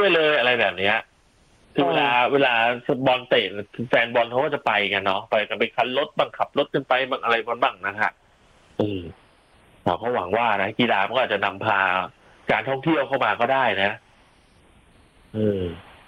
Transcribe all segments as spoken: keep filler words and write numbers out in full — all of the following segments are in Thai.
ไปเลยอะไรแบบเนี้ยคือเวลาเวลาบอลเตะแฟนบอลเขาก็จะไปกันเนาะไปกันไปคันรถบังขับรถกันไปบางอะไรบ้างนะฮะเออเราก็หวังว่านะกีฬามันก็อาจจะนำพาการท่องเที่ยวเข้ามาก็ได้นะเออ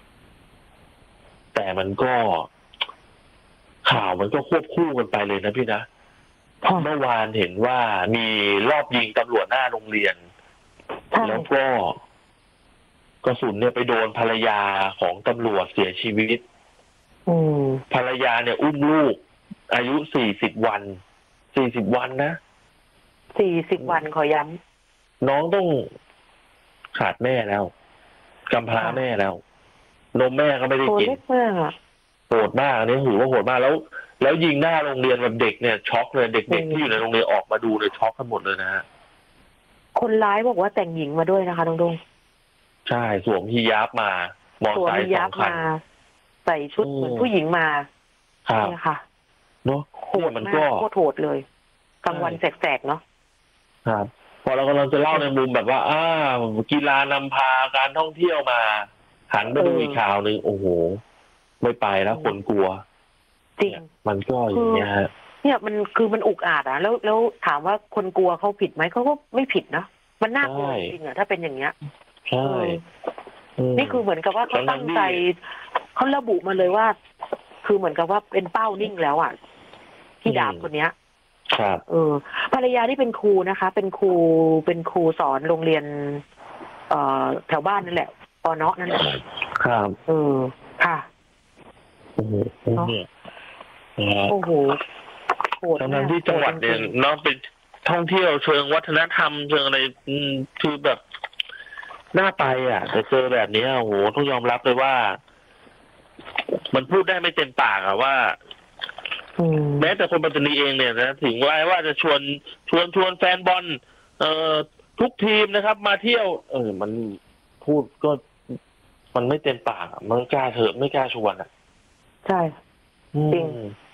แต่มันก็ข่าวมันก็ควบคู่กันไปเลยนะพี่นะเมื่อวานเห็นว่ามีรอบยิงตำรวจหน้าโรงเรียนแล้วก็กระสุนเนี่ยไปโดนภรรยาของตำรวจเสียชีวิตภรรยาเนี่ยอุ้มลูกอายุสี่สิบวันสี่สิบวันนะสี่สิบวันขอย้ำน้องต้องขาดแม่แล้วกำพร้าแม่แล้วนมแม่ก็ไม่ได้กินโหดมากอันนี้ถือว่าโหดมากแล้วแล้วยิงหน้าโรงเรียนแบบเด็กเนี่ยช็อกเลยเด็กๆที่อยู่ในโรงเรียนออกมาดูเลยช็อกกันหมดเลยนะฮะคนร้ายบอกว่าแต่งหญิงมาด้วยนะคะน้องดงใช่สวมฮิญาบมามอไซค์สองคันใส่ชุดเหมือนผู้หญิงมาเนี่ยค่ะเนาะโหดมากโคตรโหดเลยกลางวันแสกๆเนาะครับพอเรากำลังจะเล่าในมุมแบบว่าอ่ากีฬานำพาการท่องเที่ยวมาหันไปดูอีกข่าวหนึ่งโอ้โหไม่ไปแล้วคนกลัวจริงมันก็อย่างเงี้ยฮะเนี่ยมันคือมันอุกอาจอ่ะแล้วแล้วถามว่าคนกลัวเขาผิดไหมเขาก็ไม่ผิดนะมันน่ากลัวจริงอ่ะถ้าเป็นอย่างเงี้ยใช่นี่คือเหมือนกับว่าเขาตั้งใจเขาระบุมาเลยว่าคือเหมือนกับว่าเป็นเป้านิ่งแล้วอ่ะที่ดาบคนเนี้ยครับเออภรรยาที่เป็นครูนะคะเป็นครูเป็นครูสอนโรงเรียนเอ่อแถวบ้านนั่นแหละปอเนาะนั่นแหละครับเออค่ะโอ้โหโอ้โหโหดทั้งที่จังหวัดเนี่ยเนาะเป็นท่องเที่ยวเชิงวัฒนธรรมเชิงอะไรคือแบบน่าไปอ่ะแต่เจอแบบนี้โอ้โหต้องยอมรับเลยว่ามันพูดได้ไม่เต็มปากอะว่าแม้แต่คนปัตตานีเองเนี่ยนะถึงว่าว่าจะชวนชวนชวนแฟนบอลเอ่อทุกทีมนะครับมาเที่ยวเออมันพูดก็มันไม่เต็มปากมันกล้าเถอะไม่กล้าชวนอ่ะใช่จริง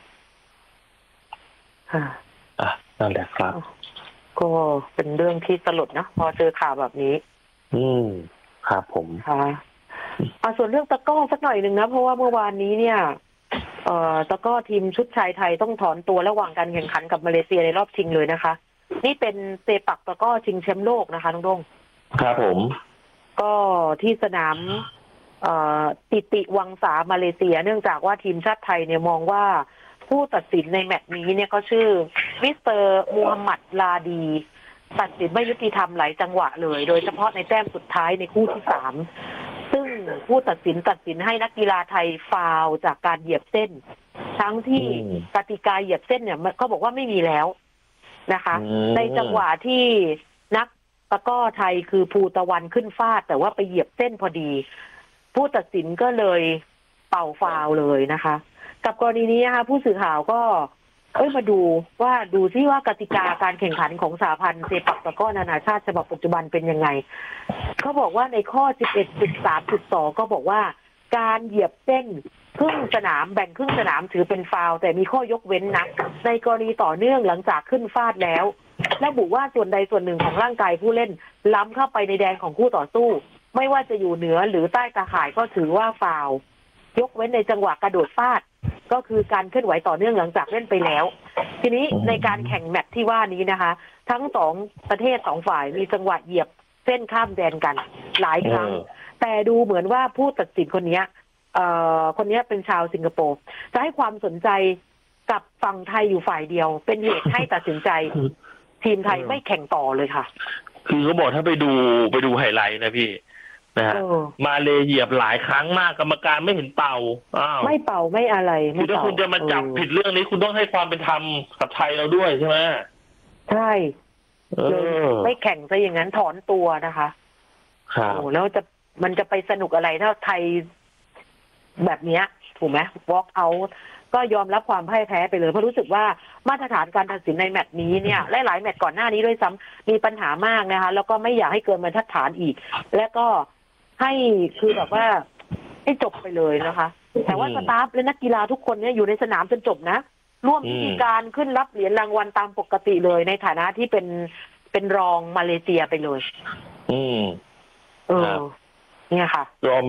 ค่ะอ่ะนั่นแหละครับก็เป็นเรื่องที่สลดนะพอเจอข่าวแบบนี้อืมครับผมค่ะอ่าส่วนเรื่องตะก้อสักหน่อยหนึ่งนะเพราะว่าเมื่อวานนี้เนี่ยเอ่อตะก้อทีมชุดชายไทยต้องถอนตัวระหว่างการแข่งขันกับมาเลเซียในรอบชิงเลยนะคะนี่เป็นเซปักตะก้อชิงแชมป์โลกนะคะน้องดงครับผมก็ที่สนามเอ่อติติวังสามาเลเซียเนื่องจากว่าทีมชาติไทยเนี่ยมองว่าผู้ตัดสินในแมตช์นี้เนี่ยก็ชื่อมิสเตอร์มูฮัมหมัดลาดีตัดสินไม่ยุติธรรมหลายจังหวะเลยโดยเฉพาะในแต้มสุดท้ายในคู่ที่สามซึ่งผู้ตัดสินตัดสินให้นักกีฬาไทยฟาวล์จากการเหยียบเส้นทั้งที่กติกาเหยียบเส้นเนี่ยเขาบอกว่าไม่มีแล้วนะคะในจังหวะที่นักตะก้อไทยคือภูตะวันขึ้นฟาดแต่ว่าไปเหยียบเส้นพอดีผู้ตัดสินก็เลยเป่าฟาวล์เลยนะคะกับกรณีนี้นะคะผู้สื่อข่าวก็เอ้ยมาดูว่าดูซิว่ากติกาการแข่งขันของสหพันธ์เซปักตะกร้อนานาชาติฉบับปัจจุบันเป็นยังไงเขาบอกว่าในข้อ สิบเอ็ดจุดสามจุดสอง ก็บอกว่าการเหยียบเส้นครึ่งสนามแบ่งครึ่งสนามถือเป็นฟาวล์แต่มีข้อยกเว้นนะในกรณีต่อเนื่องหลังจากขึ้นฟาดแล้วระบุว่าส่วนใดส่วนหนึ่งของร่างกายผู้เล่นล้ำเข้าไปในแดนของคู่ต่อสู้ไม่ว่าจะอยู่เหนือหรือใต้ตาข่ายก็ถือว่าฟาวล์ยกเว้นในจังหวะกระโดดฟาดก็คือการเคลื่อนไหวต่อเนื่องหลังจากเล่นไปแล้วทีนี้ในการแข่งแมตช์ที่ว่านี้นะคะทั้งสองประเทศสองฝ่ายมีจังหวะเหยียบเส้นข้ามแดนกันหลายครั้งแต่ดูเหมือนว่าผู้ตัดสินคนนี้เอ่อคนนี้เป็นชาวสิงคโปร์จะให้ความสนใจกับฝั่งไทยอยู่ฝ่ายเดียวเป็นเหตุให้ตัดสินใจทีมไทยไม่แข่งต่อเลยค่ะคือเขาบอกถ้าไปดูไปดูไฮไลท์นะพี่นะฮะมาเลเหยียบหลายครั้งมากกรรมการไม่เห็นเป่าอ้าวไม่เป่าไม่อะไรคือถ้าคุณจะมาจับผิดเรื่องนี้คุณต้องให้ความเป็นธรรมกับไทยเราด้วยใช่ไหมใช่ไม่แข่งซะอย่างนั้นถอนตัวนะคะครับโอ้แล้วจะมันจะไปสนุกอะไรถ้าไทยแบบนี้ถูกไหม walk out ก็ยอมรับความพ่ายแพ้ไปเลยเพราะรู้สึกว่ามาตรฐานการตัดสินในแมตช์นี้เนี่ยหลายๆแมตช์ก่อนหน้านี้ด้วยซ้ำมีปัญหามากนะคะแล้วก็ไม่อยากให้เกินบรรทัดฐานอีกและก็ให้คือแบบว่าให้จบไปเลยนะคะแต่ว่าสตาฟและนักกีฬาทุกคนเนี่ยอยู่ในสนามจนจบนะร่วมพิธีการขึ้นรับเหรียญรางวัลตามปกติเลยในฐานะที่เป็นเป็นรองมาเลเซียไปเลยอืมเออเนี่ยค่ะ